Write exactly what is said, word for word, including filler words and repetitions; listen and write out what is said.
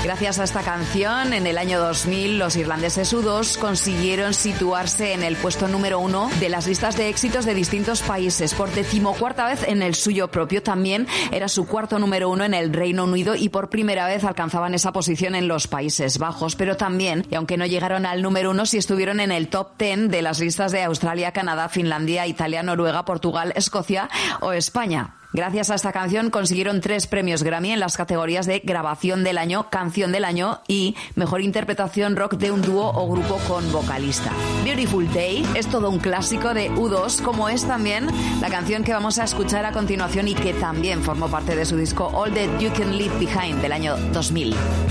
Gracias a esta canción, en el año dos mil, los irlandeses U dos consiguieron situarse en el puesto número uno de las listas de éxitos de distintos países. Por decimocuarta vez en el suyo propio, también era su cuarto número uno en el Reino Unido y por primera vez alcanzaban esa posición en los Países Bajos. Pero también, y aunque no llegaron al número uno, sí estuvieron en el top ten de las listas de Australia, Canadá, Finlandia, Italia, Noruega, Portugal, Escocia o España. Gracias a esta canción consiguieron tres premios Grammy en las categorías de Grabación del Año, Canción del Año y Mejor Interpretación Rock de un dúo o grupo con vocalista. Beautiful Day es todo un clásico de U dos, como es también la canción que vamos a escuchar a continuación y que también formó parte de su disco All That You Can Leave Behind del año dos mil.